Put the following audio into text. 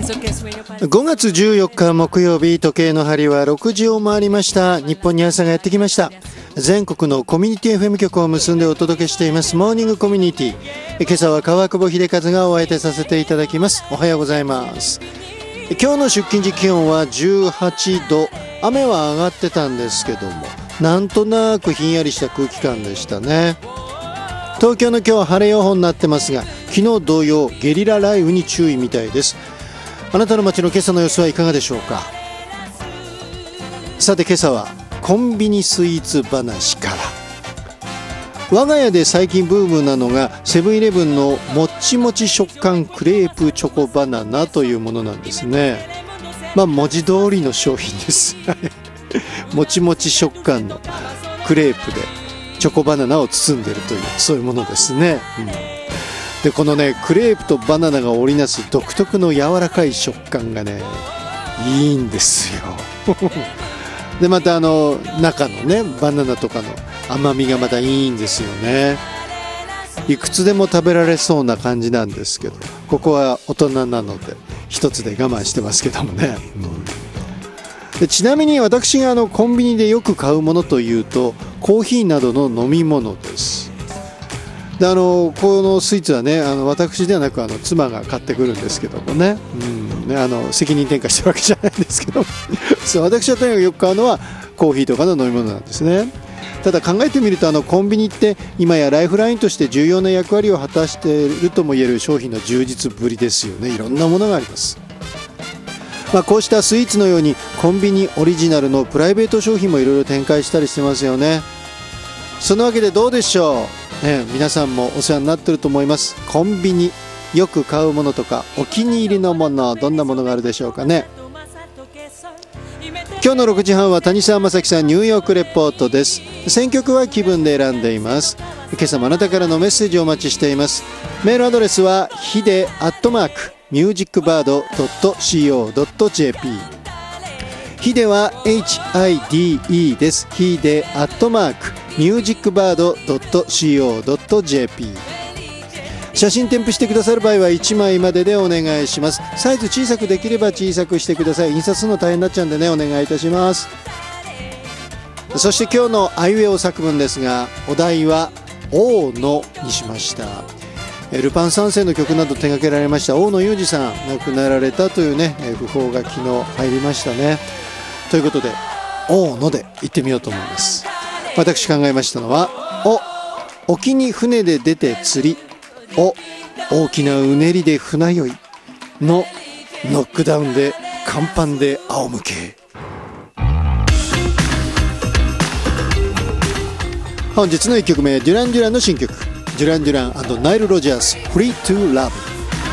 5月14日木曜日、時計の針は6時を回りました。日本に朝がやってきました。全国のコミュニティ FM 局を結んでお届けしていますモーニングコミュニティ。今朝は川久保秀和がお相手させていただきます。おはようございます。今日の出勤時気温は18度、雨は上がってたんですけども、なんとなくひんやりした空気感でしたね。東京の今日は晴れ予報になってますが、昨日同様ゲリラ雷雨に注意みたいです。あなたの街の今朝の様子はいかがでしょうか。さて今朝はコンビニスイーツ話から。我が家で最近ブームなのがセブンイレブンのもっちもち食感クレープチョコバナナというものなんですね。文字通りの商品ですもちもち食感のクレープでチョコバナナを包んでいるという、そういうものですね、でこのねクレープとバナナが織りなす独特の柔らかい食感がねいいんですよでまた中のねバナナとかの甘みがまたいいんですよね。いくつでも食べられそうな感じなんですけど、ここは大人なので一つで我慢してますけどもね、でちなみに私がコンビニでよく買うものというとコーヒーなどの飲み物です。でこのスイーツはね私ではなく妻が買ってくるんですけどもね、責任転嫁してるわけじゃないんですけどそう私はとにかくよく買うのはコーヒーとかの飲み物なんですね。ただ考えてみるとコンビニって今やライフラインとして重要な役割を果たしているともいえる商品の充実ぶりですよね。いろんなものがあります。こうしたスイーツのようにコンビニオリジナルのプライベート商品もいろいろ展開したりしてますよね。そのわけでどうでしょう、皆さんもお世話になってると思います。コンビニよく買うものとかお気に入りのもの、どんなものがあるでしょうかね。今日の6時半は谷沢正樹さんニューヨークレポートです。選曲は気分で選んでいます。今朝もあなたからのメッセージをお待ちしています。メールアドレスはhide@musicbird.co.jp。 ヒデは HIDE です。ヒデ@musicbird.co.jp。 写真添付してくださる場合は1枚まででお願いします。サイズ小さくできれば小さくしてください。印刷するの大変になっちゃうんでね、お願いいたします。そして今日のあいうえお作文ですが、お題は大野にしました。ルパン三世の曲など手掛けられました大野雄二さん亡くなられたというね訃報が昨日入りましたね。ということで大野で行ってみようと思います。私考えましたのは沖に船で出て釣り、大きなうねりで船酔いのノックダウンで甲板で仰向け。本日の1曲目、デュラン・デュランの新曲、デュラン・デュラン&ナイル・ロジャース、フリー・トゥ・ラブ。